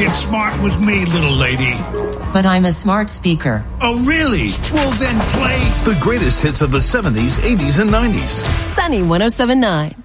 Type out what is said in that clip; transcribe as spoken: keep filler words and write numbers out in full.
get smart with me, little lady. But I'm a smart speaker. Oh, really? Well, then play the greatest hits of the seventies, eighties, and nineties. Sunny one oh seven point nine.